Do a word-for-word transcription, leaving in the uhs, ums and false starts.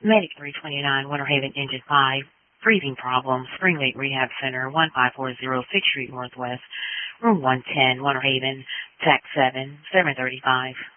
Medic three twenty-nine, Winter Haven, Engine five. Breathing problems. Spring Lake Rehab Center, one five four zero sixth Street Northwest, Room one ten, Winter Haven, Tax seven, seven thirty-five.